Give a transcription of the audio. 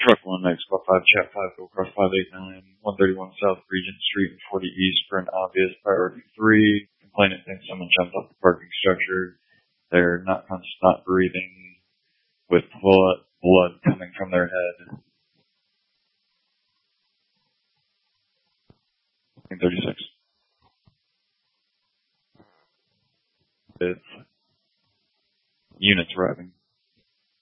Truck 1 next, squad 5, chat 5, go across 589, 131 South Regent Street and 40 East for an obvious priority 3. Complainant thinks someone jumped off the parking structure. They're not conscious, not breathing, with blood coming from their head. 36. With units arriving.